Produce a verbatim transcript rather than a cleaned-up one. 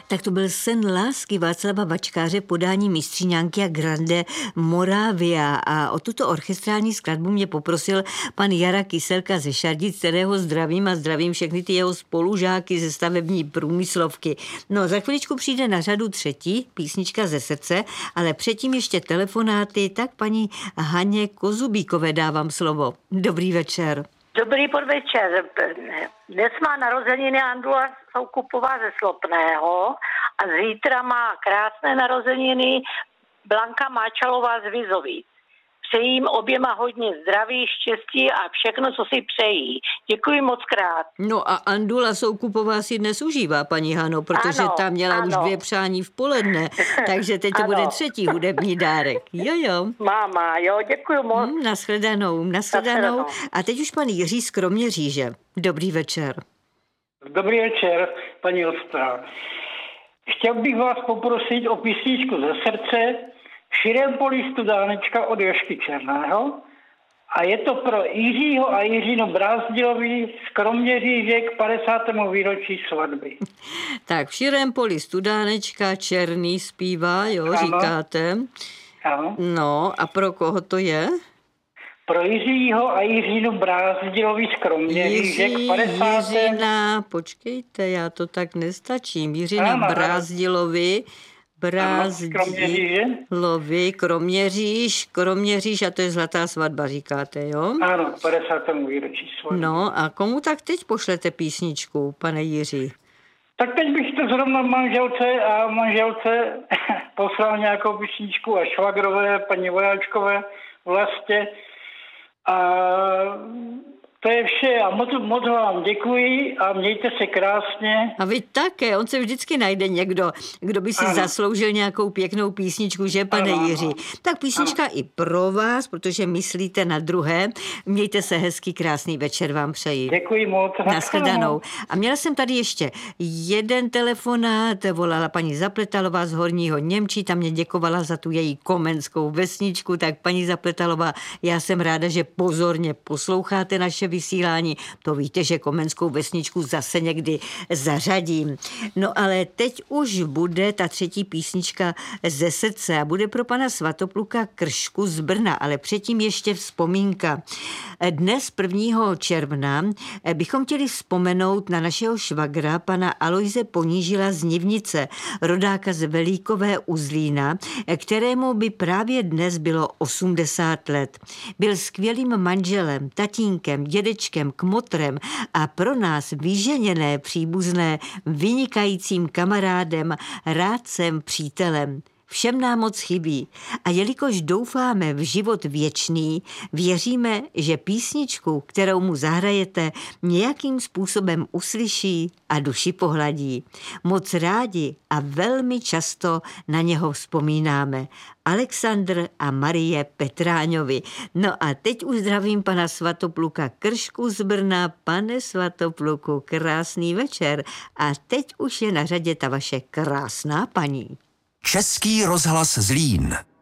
Tak to byl Sen lásky Václava Vačkáře, podání mistříňánky a Grande Moravia. A o tuto orchestrální skladbu mě poprosil pan Jara Kyselka ze Šardic, kterého zdravím a zdravím všechny ty jeho spolužáky ze stavební průmyslovky. No, za chviličku přijde na řadu třetí písnička ze srdce, ale předtím ještě telefonáty, tak paní Haně Kozubíkové dávám slovo. Dobrý večer. Dobrý podvečer. Dnes má narozeniny Andula Soukupová ze Slopného a zítra má krásné narozeniny Blanka Máčalová z Vizovic. Přeji jim oběma hodně zdraví, štěstí a všechno, co si přejí. Děkuji moc krát. No a Andula Soukupová si dnes užívá, paní Hano, protože ano, ta měla ano. už dvě přání v poledne, takže teď to Ano. bude třetí hudební dárek. Jo, jo. Máma, jo, děkuji moc. Hmm, nashledanou, nashledanou. Nashledanou. A teď už pan Jiří z Kroměříže. Dobrý večer. Dobrý večer, paní Ostrá. Chtěl bych vás poprosit o písničku ze srdce V širém poli studánečka od Jožky Černého. A je to pro Jiřího a Jiřinu Brázdilovi z Kroměříže k padesátému výročí svatby. Tak v širém poli studánečka Černý zpívá, jo, Ano. říkáte. Ano. No a pro koho to je? Pro Jiřího a Jiřinu Brázdilovi z Kroměříže k Jiří, padesátému Jiřina, počkejte, já to tak nestačím. Jiřina Ano, ano. Brázdilovi, Kroměříže. Brázdilovi, Kroměříž, Kroměříž a to je Zlatá svatba, říkáte, jo? Ano, k padesátému výročí svatby. No a komu tak teď pošlete písničku, pane Jiří? Tak teď bych to zrovna manželce a manželce poslal nějakou písničku a švagrové, paní Vojáčkové vlastně. A to je vše a moc, moc vám děkuji a mějte se krásně. A vy také, on se vždycky najde někdo, kdo by si Ano. zasloužil nějakou pěknou písničku, že, pane Ano, ano. Jiří? Tak písnička i pro vás, protože myslíte na druhé. Mějte se hezký, krásný večer vám přeji. Děkuji moc. Nashledanou. A měla jsem tady ještě jeden telefonát, volala paní Zapletalová z Horního Němčí, tam mě děkovala za tu její komenskou vesničku, tak paní Zapletalová, já jsem ráda, že pozorně posloucháte naše vysílání, to víte, že komenskou vesničku zase někdy zařadím. No ale teď už bude ta třetí písnička ze srdce a bude pro pana Svatopluka Kršku z Brna, ale předtím ještě vzpomínka. Dnes prvního června bychom chtěli vzpomenout na našeho švagra, pana Alojze Ponížila z Nivnice, rodáka z Velíkové u Zlína, kterému by právě dnes bylo osmdesát let. Byl skvělým manželem, tatínkem, dědečkem, kmotrem a pro nás vyženěné příbuzné vynikajícím kamarádem, rádcem, přítelem. Všem nám moc chybí a jelikož doufáme v život věčný, věříme, že písničku, kterou mu zahrajete, nějakým způsobem uslyší a duši pohladí. Moc rádi a velmi často na něho vzpomínáme. Alexandr a Marie Petráňovi. No a teď už zdravím pana Svatopluka Kršku z Brna. Pane Svatopluku, krásný večer. A teď už je na řadě ta vaše krásná paní. Český rozhlas Zlín.